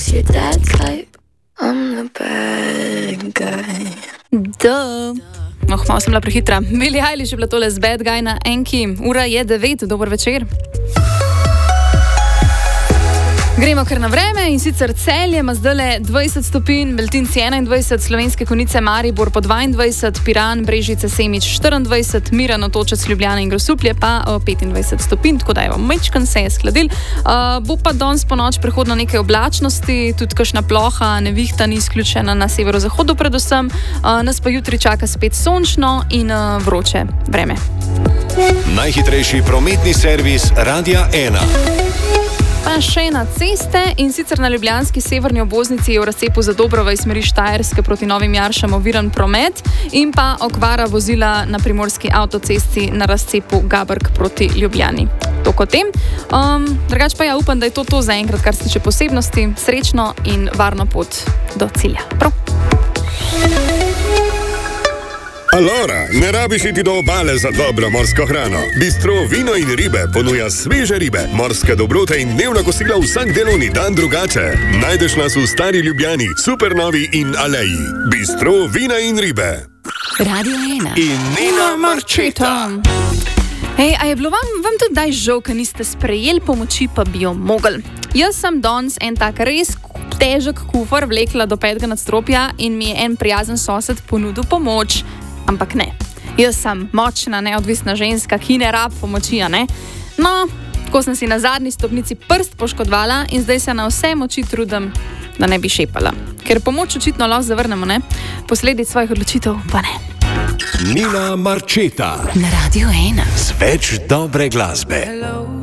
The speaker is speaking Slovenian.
your that type? I'm the bad guy. Duh. Malo sem bila prehitra. Billie Eilish je bila tole z Bad Guy na Enki. Ura je 9, dober večer. Gremo kar na vreme in sicer Celje ima zdajle 20 stopinj, Beltinci 21, Slovenske Konjice Maribor po 22, Piran, Brežice, Semič 24, Miran, Otočec, Ljubljana in Grosuplje pa 25 stopinj, tako da je majčken se je skladil. Bo pa danes po noč prehodno nekaj oblačnosti, tudi kakšna ploha, nevihta ni izključena na severozahodu predvsem, nas pa jutri čaka spet sončno in vroče vreme. Najhitrejši prometni servis Radia 1. Pa še na ceste in sicer na ljubljanski severni obvoznici je v razcepu Zadobrovo iz smeri Štajerske proti Novim Jaršam oviran promet in pa okvara vozila na primorski avtocesti na razcepu Gabrk proti Ljubljani. Toliko o tem. Drugače pa ja, upam, da je to za enkrat, kar se tiče posebnosti. Srečno in varno pot do cilja. Prav. Allora, ne rabiš iti do obale za dobro morsko hrano. Bistro Vino in ribe ponuja sveže ribe, morske dobrote in dnevna kosila vsak delovni dan drugače. Najdeš nas v Stari Ljubljani, Supernovi in Aleji. Bistro Vina in ribe. Radio 1 In Nina Marčeta. Hej, a je bilo vam tudi daj žal, ker niste sprejeli pomoči, pa bi jo mogli? Jaz sem danes en tak res težek kufer vlekla do 5. nadstropja in mi je en prijazen sosed ponudil pomoč. Ampak ne, jaz sem močna, neodvisna ženska, ki ne rab pomoči, ne? No, tako sem si na zadnji stopnici prst poškodvala in zdaj se na vse moči trudim, da ne bi šepala. Ker pomoč očitno lahko zavrnemo, ne? Posledic svojih odločitev pa ne. Nina Marčeta. na Radio 1. Z več dobre glasbe.